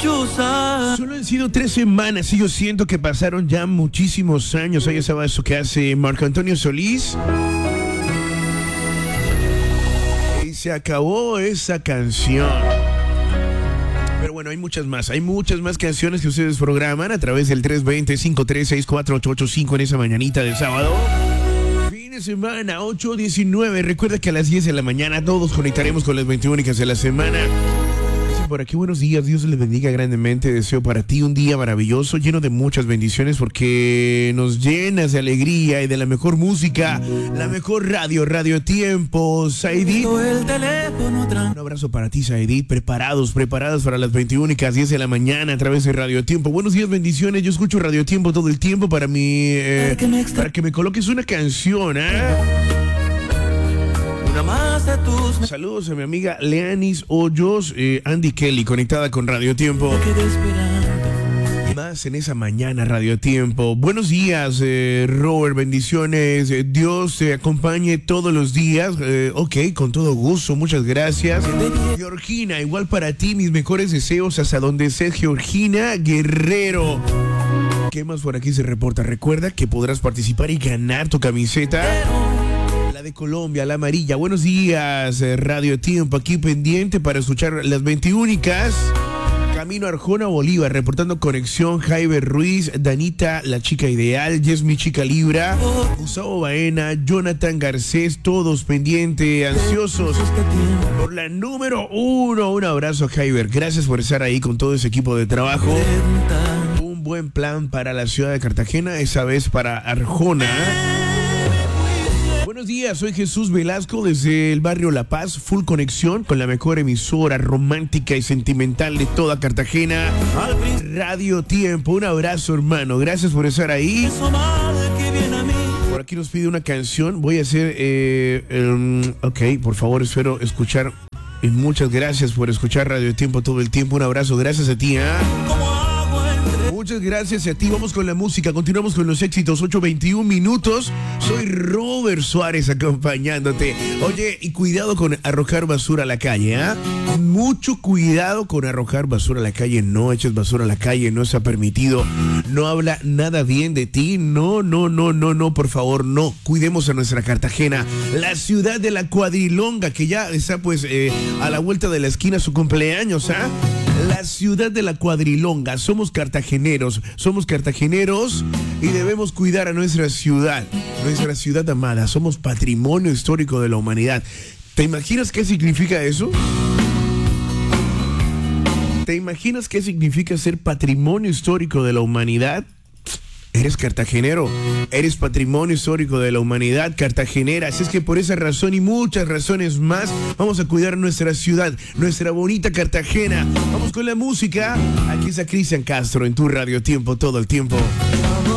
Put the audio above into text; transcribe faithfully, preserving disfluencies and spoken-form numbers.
lechuza. Solo han sido tres semanas y yo siento que pasaron ya muchísimos años. Ahí estaba eso que hace Marco Antonio Solís. Y se acabó esa canción. Pero bueno, hay muchas más, hay muchas más canciones que ustedes programan a través del tres dos cero, cinco tres seis, cuatro ocho ocho cinco en esa mañanita de sábado. Fin de semana, ocho diecinueve. Recuerda que a las diez de la mañana todos conectaremos con las veintiuna únicas de la semana. Por aquí, buenos días, Dios les bendiga grandemente. Deseo para ti un día maravilloso, lleno de muchas bendiciones, porque nos llenas de alegría y de la mejor música, la mejor radio, Radio Tiempo. Saidit, un abrazo para ti, Saidit. Preparados, preparadas para las veintiuna únicas, diez de la mañana a través de Radio Tiempo. Buenos días, bendiciones. Yo escucho Radio Tiempo todo el tiempo para mi, eh, para que me coloques una canción, ¿eh? Saludos a mi amiga Leanis Hoyos, eh, Andy Kelly, conectada con Radio Tiempo. Más en esa mañana, Radio Tiempo. Buenos días, eh, Robert, bendiciones. Eh, Dios te acompañe todos los días. Eh, ok, con todo gusto, muchas gracias. Georgina, igual para ti, mis mejores deseos hasta donde estés, Georgina Guerrero. ¿Qué más por aquí se reporta? Recuerda que podrás participar y ganar tu camiseta de Colombia, la amarilla. Buenos días, Radio Tiempo, aquí pendiente para escuchar las veintiúnicas. Camino Arjona, Bolívar, reportando conexión. Jaime Ruiz, Danita, la chica ideal, Jess, mi chica Libra, Gustavo Baena, Jonathan Garcés, todos pendientes, ansiosos por la número uno. Un abrazo, Jaime. Gracias por estar ahí con todo ese equipo de trabajo. Un buen plan para la ciudad de Cartagena, esa vez para Arjona. Buenos días, soy Jesús Velasco desde el barrio La Paz, full conexión con la mejor emisora romántica y sentimental de toda Cartagena, Radio Tiempo. Un abrazo, hermano, gracias por estar ahí. Por aquí nos pide una canción, voy a hacer, eh, um, ok, por favor, espero escuchar, y muchas gracias por escuchar Radio Tiempo todo el tiempo. Un abrazo, gracias a ti, ¿eh? Muchas gracias a ti. Vamos con la música. Continuamos con los éxitos. ocho veintiún minutos. Soy Robert Suárez acompañándote. Oye, y cuidado con arrojar basura a la calle, ¿ah? ¿eh? Mucho cuidado con arrojar basura a la calle. No eches basura a la calle. No está permitido. No habla nada bien de ti. No, no, no, no, no. Por favor, no. Cuidemos a nuestra Cartagena. La ciudad de la cuadrilonga, que ya está pues eh, a la vuelta de la esquina su cumpleaños, ¿ah? ¿eh? La ciudad de la cuadrilonga. Somos cartageneros, somos cartageneros y debemos cuidar a nuestra ciudad, nuestra ciudad amada. Somos patrimonio histórico de la humanidad. ¿Te imaginas qué significa eso? ¿Te imaginas qué significa ser patrimonio histórico de la humanidad? Eres cartagenero, eres patrimonio histórico de la humanidad, cartagenera. Así es que por esa razón y muchas razones más, vamos a cuidar nuestra ciudad, nuestra bonita Cartagena. Vamos con la música. Aquí está Cristian Castro en tu Radio Tiempo todo el tiempo.